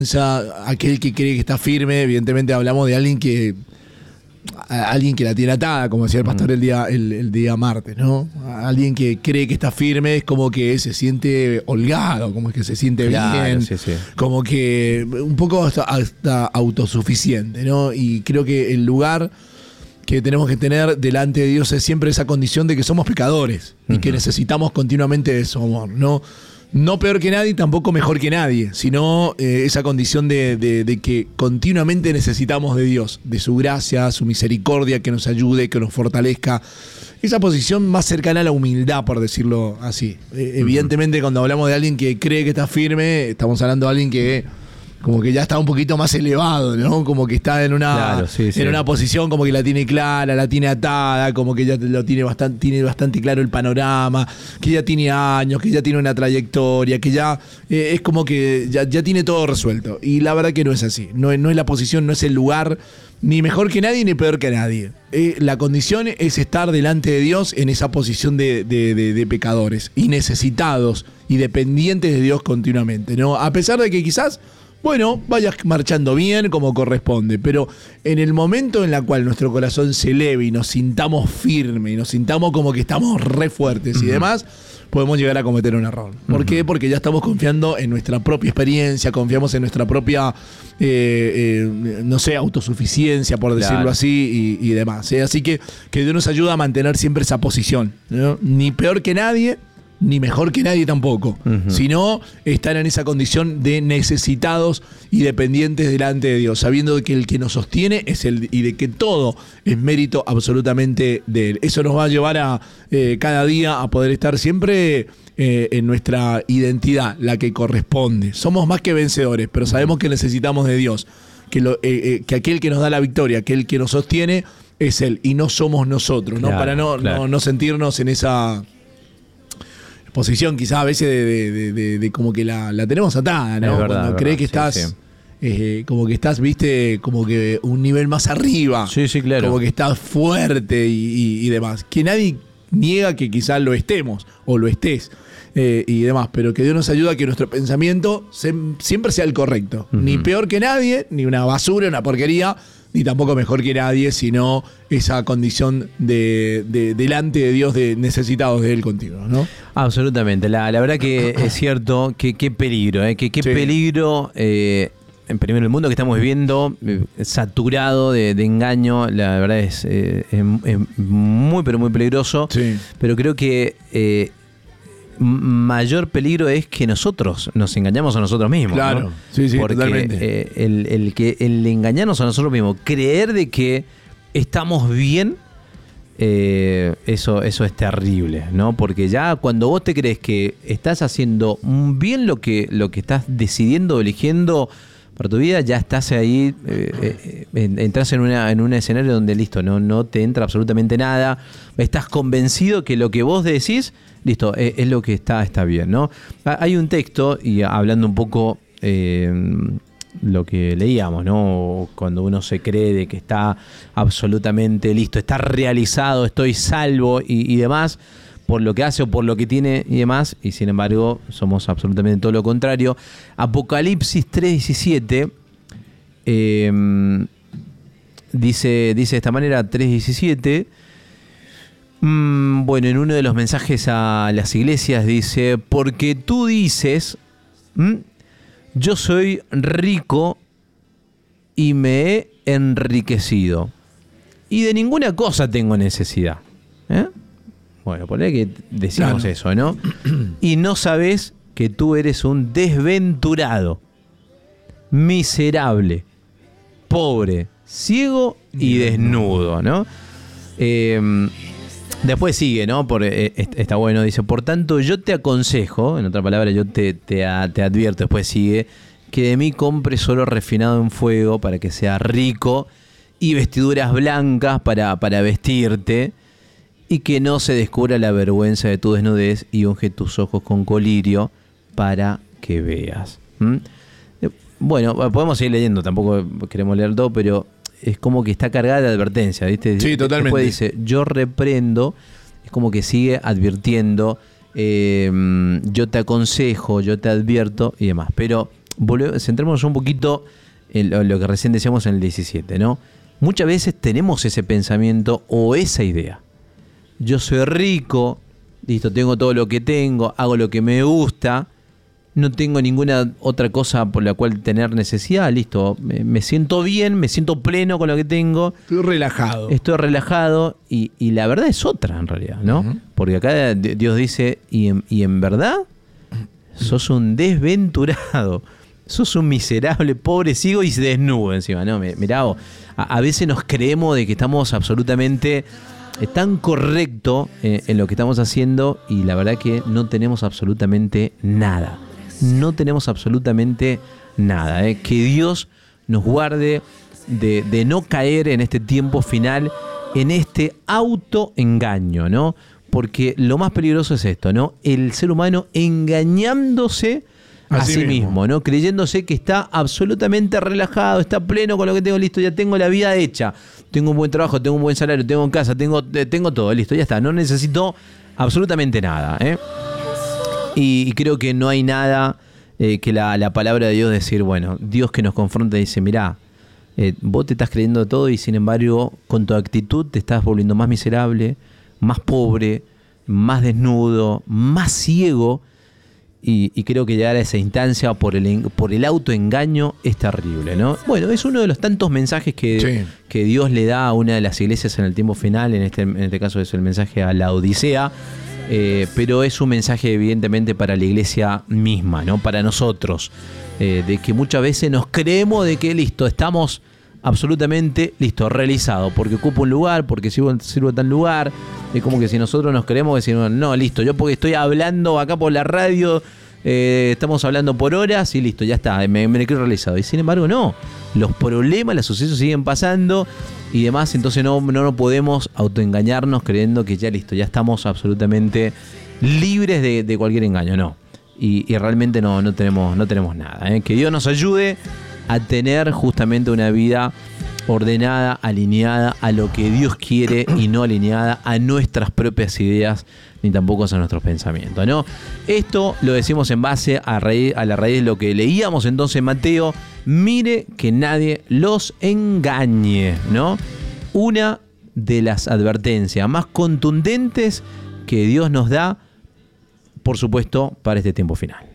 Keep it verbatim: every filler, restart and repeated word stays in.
sea, aquel que cree que está firme, evidentemente hablamos de alguien que a alguien que la tiene atada, como decía el pastor el día, el, el día martes, ¿no? A alguien que cree que está firme es como que se siente holgado, como que se siente claro, bien, sí, sí. como que un poco hasta, hasta autosuficiente, ¿no? Y creo que el lugar que tenemos que tener delante de Dios es siempre esa condición de que somos pecadores uh-huh. y que necesitamos continuamente de su amor, ¿no? No peor que nadie, tampoco mejor que nadie, sino eh, esa condición de, de, de que continuamente necesitamos de Dios, de su gracia, su misericordia, que nos ayude, que nos fortalezca. Esa posición más cercana a la humildad, por decirlo así. Eh, uh-huh. Evidentemente, cuando hablamos de alguien que cree que está firme, estamos hablando de alguien que como que ya está un poquito más elevado, ¿no? Como que está en una, claro, sí, en sí. una posición como que la tiene clara, la tiene atada, como que ya lo tiene bastante, tiene bastante claro el panorama, que ya tiene años, que ya tiene una trayectoria, que ya eh, es como que ya, ya tiene todo resuelto. Y la verdad que no es así. No, no es la posición, no es el lugar, ni mejor que nadie, ni peor que nadie. Eh, la condición es estar delante de Dios en esa posición de, de, de, de pecadores, y necesitados y dependientes de Dios continuamente, ¿no? A pesar de que quizás bueno, vayas marchando bien como corresponde, pero en el momento en el cual nuestro corazón se eleve y nos sintamos firmes y nos sintamos como que estamos re fuertes uh-huh. y demás, podemos llegar a cometer un error. ¿Por uh-huh. qué? Porque ya estamos confiando en nuestra propia experiencia, confiamos en nuestra propia, eh, eh, no sé, autosuficiencia, por decirlo claro. así, y, y demás. ¿eh? Así que que Dios nos ayuda a mantener siempre esa posición, ¿no? Ni peor que nadie, ni mejor que nadie tampoco, uh-huh. sino estar en esa condición de necesitados y dependientes delante de Dios, sabiendo que el que nos sostiene es Él y de que todo es mérito absolutamente de Él. Eso nos va a llevar a eh, cada día a poder estar siempre eh, en nuestra identidad, la que corresponde. Somos más que vencedores, pero sabemos que necesitamos de Dios, que, lo, eh, eh, que aquel que nos da la victoria, aquel que nos sostiene es Él y no somos nosotros, claro, ¿no? Para no, claro. no, no sentirnos en esa posición quizás a veces de, de, de, de, de como que la, la tenemos atada, ¿no? Es verdad, cuando crees que estás sí, sí. Eh, como que estás, viste, como que un nivel más arriba, sí, sí, claro. como que estás fuerte y, y, y demás, que nadie niega que quizás lo estemos o lo estés eh, y demás, pero que Dios nos ayuda a que nuestro pensamiento se, siempre sea el correcto, uh-huh. ni peor que nadie, ni una basura, una porquería, ni tampoco mejor que nadie, sino esa condición de, de delante de Dios, de necesitados de Él contigo, ¿no? Absolutamente. La, la verdad que es cierto, que qué peligro, ¿eh? Que qué sí. peligro, eh, en primero el mundo que estamos viviendo, eh, saturado de, de engaño, la verdad es, eh, es, es muy, pero muy peligroso. Sí. Pero creo que eh, mayor peligro es que nosotros nos engañamos a nosotros mismos. Claro, ¿no? sí, sí, porque, totalmente. Eh, el, el, que, el engañarnos a nosotros mismos, creer de que estamos bien, eh, eso, eso es terrible, ¿no? Porque ya cuando vos te crees que estás haciendo bien lo que, lo que estás decidiendo o eligiendo para tu vida, ya estás ahí, eh, eh, entras en, una, en un escenario donde listo, no, no te entra absolutamente nada, estás convencido que lo que vos decís, listo, es, es lo que está, está bien, ¿no? Hay un texto, y hablando un poco eh, lo que leíamos, ¿no? Cuando uno se cree de que está absolutamente listo, está realizado, estoy salvo y, y demás, por lo que hace o por lo que tiene y demás, y sin embargo somos absolutamente todo lo contrario. Apocalipsis tres diecisiete eh, dice, dice de esta manera, tres diecisiete, mmm, bueno, en uno de los mensajes a las iglesias dice, porque tú dices, ¿m? yo soy rico y me he enriquecido, y de ninguna cosa tengo necesidad, ¿eh? Bueno, ponle que decimos claro. eso, ¿no? Y no sabes que tú eres un desventurado, miserable, pobre, ciego y desnudo, ¿no? Eh, después sigue, ¿no? Por, eh, está bueno, dice, por tanto yo te aconsejo, en otra palabra yo te, te, te advierto, después sigue, que de mí compres oro refinado en fuego para que sea rico y vestiduras blancas para, para vestirte, y que no se descubra la vergüenza de tu desnudez, y unge tus ojos con colirio para que veas. ¿Mm? Bueno, podemos seguir leyendo, tampoco queremos leer todo, pero es como que está cargada de advertencia, ¿viste? Sí, totalmente. Después dice, yo reprendo, es como que sigue advirtiendo, eh, yo te aconsejo, yo te advierto y demás. Pero volvemos, centrémonos un poquito en lo, lo que recién decíamos en el diecisiete, ¿no? Muchas veces tenemos ese pensamiento o esa idea. Yo soy rico, listo, tengo todo lo que tengo, hago lo que me gusta, no tengo ninguna otra cosa por la cual tener necesidad, listo, me, me siento bien, me siento pleno con lo que tengo. Estoy relajado. Estoy relajado y, y la verdad es otra en realidad, ¿no? Uh-huh. Porque acá Dios dice, y en, y en verdad sos un desventurado, sos un miserable, pobre, ciego y desnudo encima, ¿no? Mirá, a, a veces nos creemos de que estamos absolutamente tan correcto eh, en lo que estamos haciendo y la verdad que no tenemos absolutamente nada. No tenemos absolutamente nada. ¿eh? Que Dios nos guarde de, de no caer en este tiempo final, en este autoengaño, ¿no? Porque lo más peligroso es esto, ¿no? El ser humano engañándose a, a sí mismo. mismo, ¿no? Creyéndose que está absolutamente relajado, está pleno con lo que tengo, listo, ya tengo la vida hecha. Tengo un buen trabajo, tengo un buen salario, tengo en casa, tengo, tengo todo, listo, ya está. No necesito absolutamente nada, ¿eh? Y, y creo que no hay nada eh, que la, la palabra de Dios decir, bueno, Dios que nos confronta y dice, mirá, eh, vos te estás creyendo todo y sin embargo con tu actitud te estás volviendo más miserable, más pobre, más desnudo, más ciego. Y, y creo que llegar a esa instancia por el, por el autoengaño es terrible, ¿no? Bueno, es uno de los tantos mensajes que, sí. que Dios le da a una de las iglesias en el tiempo final. En este, en este caso es el mensaje a la Odisea. Eh, pero es un mensaje evidentemente para la iglesia misma, ¿no? Para nosotros, eh, de que muchas veces nos creemos de que listo, estamos absolutamente listo, realizado, porque ocupo un lugar, porque sirvo, sirvo en tal lugar. Es como que si nosotros nos creemos que si no, no, listo, yo porque estoy hablando acá por la radio, eh, estamos hablando por horas y listo, ya está, me, me creo realizado. Y sin embargo no, los problemas, los sucesos siguen pasando y demás, entonces no, no, no podemos autoengañarnos creyendo que ya listo, ya estamos absolutamente libres de, de cualquier engaño, no. Y, y realmente no, no, tenemos, no tenemos nada. ¿eh? Que Dios nos ayude a tener justamente una vida ordenada, alineada a lo que Dios quiere y no alineada a nuestras propias ideas ni tampoco a nuestros pensamientos, ¿no? Esto lo decimos en base a, raíz, a la raíz de lo que leíamos entonces en Mateo. Mire que nadie los engañe, ¿no? Una de las advertencias más contundentes que Dios nos da, por supuesto, para este tiempo final.